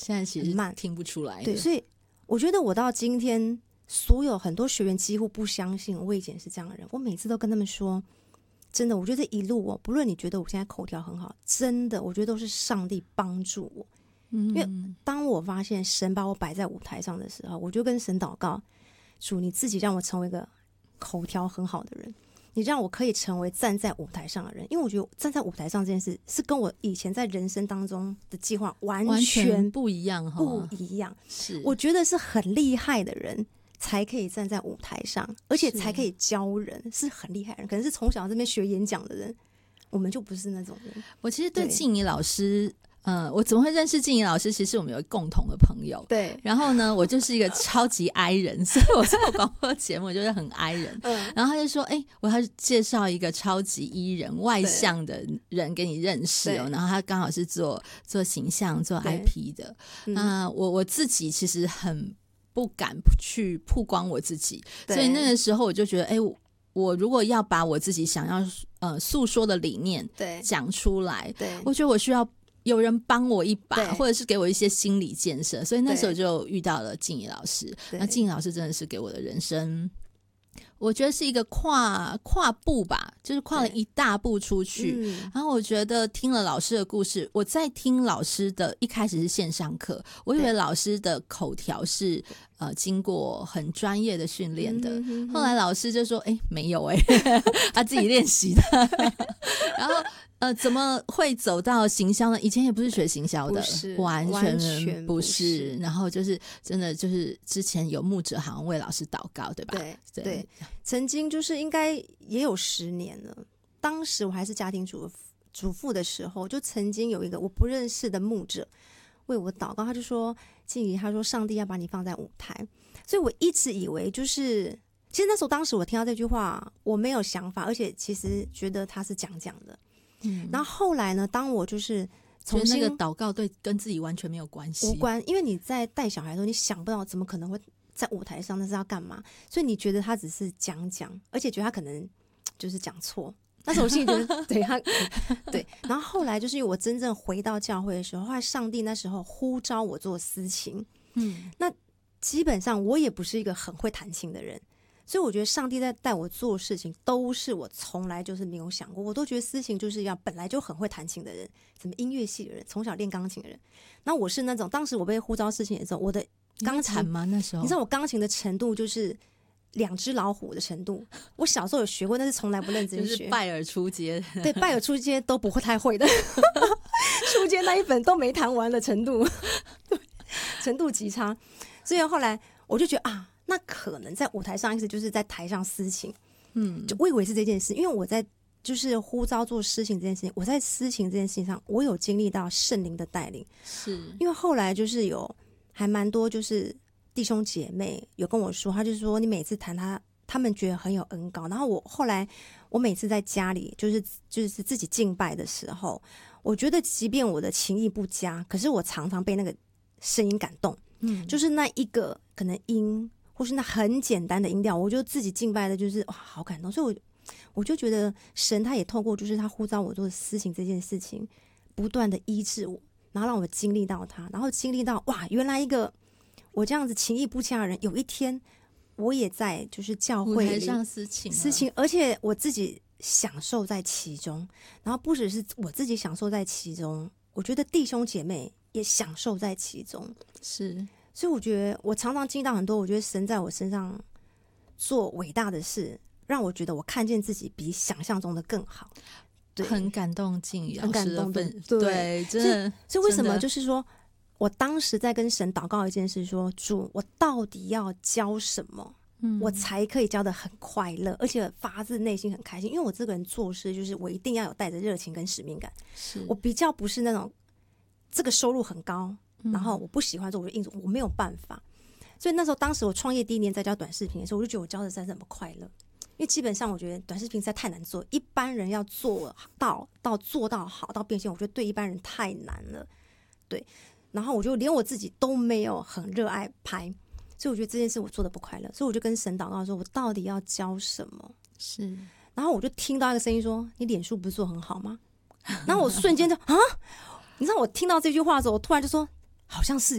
现在其实慢听不出来。 对，所以我觉得我到今天，所有很多学员几乎不相信我以前是这样的人。我每次都跟他们说，真的，我觉得这一路不论你觉得我现在口条很好，真的，我觉得都是上帝帮助我。因为当我发现神把我摆在舞台上的时候，我就跟神祷告，主，你自己让我成为一个口条很好的人，你让我可以成为站在舞台上的人。因为我觉得站在舞台上这件事是跟我以前在人生当中的计划完全不一样， 是我觉得是很厉害的人才可以站在舞台上，而且才可以教人，是很厉害的人。可能是从小这边学演讲的人，我们就不是那种人。 我其实对静怡老师我怎么会认识静怡老师？其实我们有共同的朋友， 对。 然后呢，我就是一个超级 I 人，所以我做广播节目就是很 I 人。然后他就说：“我要介绍一个超级 E 人、外向的人给你认识哦。”然后他刚好是做形象、做 IP 的。那我自己其实很不敢去曝光我自己，所以那个时候我就觉得，我如果要把我自己想要诉说的理念讲出来，我觉得我需要有人帮我一把，或者是给我一些心理建设，所以那时候就遇到了静怡老师。那静怡老师真的是给我的人生，我觉得是一个跨步吧，就是跨了一大步出去。然后我觉得听了老师的故事，我在听老师的一开始是线上课，我以为老师的口条是经过很专业的训练的，后来老师就说没有他自己练习的然后怎么会走到行销呢？以前也不是学行销的，完全不是。然后就是真的就是之前有牧者好像为老师祷告，对吧？ 对，曾经就是应该也有10年了。当时我还是家庭主妇的时候，就曾经有一个我不认识的牧者为我祷告，他就说：“静怡，他说上帝要把你放在舞台。”所以我一直以为就是其实那时候当时我听到这句话我没有想法，而且其实觉得他是讲的。然后后来呢，当我就是重新那个祷告跟自己完全没有关系， 无关，因为你在带小孩的时候，你想不到怎么可能会在舞台上，那是要干嘛？所以你觉得他只是讲，而且觉得他可能就是讲错。那时候我心里觉得，对他对。然后后来就是因为我真正回到教会的时候，后来上帝那时候呼召我做司琴，那基本上我也不是一个很会弹琴的人。所以我觉得上帝在带我做事情都是我从来就是没有想过，我都觉得司琴就是要本来就很会弹琴的人，什么音乐系的人，从小练钢琴的人。那我是那种当时我被呼召司琴的时候，我的钢琴吗？那时候你知道我钢琴的程度就是2只老虎的程度。我小时候有学过，但是从来不认真学， 就是拜耳初阶， 对，拜耳初阶都不会太会的初阶那一本都没弹完的程度程度极差。所以后来我就觉得那可能在舞台上意思就是在台上司琴，就我以为是这件事，因为我在就是呼召做司琴这件事情，我在司琴这件事情上，我有经历到圣灵的带领， 是因为后来就是有还蛮多就是弟兄姐妹有跟我说，他就说你每次弹他们觉得很有恩膏，然后后来我每次在家里就是自己敬拜的时候，我觉得即便我的情意不佳，可是我常常被那个声音感动，就是那一个可能音。或是那很简单的音调，我就自己敬拜的就是好感动。所以我就觉得神他也透过就是他呼召我做事情这件事情，不断的医治我，然后让我经历到他，然后经历到原来一个我这样子情意不佳的人，有一天我也在就是教会里舞台上司琴， 而且我自己享受在其中，然后不只是我自己享受在其中，我觉得弟兄姐妹也享受在其中， 是。 所以我觉得我常常经历到很多，我觉得神在我身上做伟大的事，让我觉得我看见自己比想象中的更好。对， 很感动静怡老师的对， 真的。 所以为什么就是说我当时在跟神祷告一件事，说主，我到底要教什么，我才可以教得很快乐，而且发自内心很开心。因为我这个人做事就是我一定要有带着热情跟使命感，我比较不是那种这个收入很高然后我不喜欢做我就硬做，我没有办法。所以那时候当时我创业第1年在教短视频的时候，我就觉得我教的实在是很快乐，因为基本上我觉得短视频实在太难做，一般人要做到做到好到变现，我觉得对一般人太难了。对，然后我就连我自己都没有很热爱拍，所以我觉得这件事我做的不快乐，所以我就跟神祷告说，我到底要教什么？ 是， 然后我就听到一个声音说，你脸书不是做很好吗？然后我瞬间就你知道我听到这句话的时候，我突然就说好像是